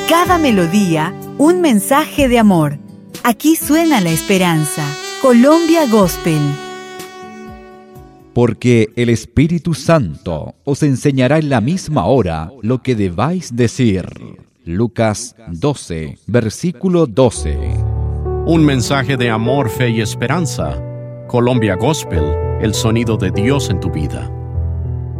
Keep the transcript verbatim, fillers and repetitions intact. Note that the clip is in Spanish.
Cada melodía, un mensaje de amor. Aquí suena la esperanza. Colombia Gospel. Porque el Espíritu Santo os enseñará en la misma hora lo que debáis decir. Lucas doce, versículo doce. Un mensaje de amor, fe y esperanza. Colombia Gospel, el sonido de Dios en tu vida.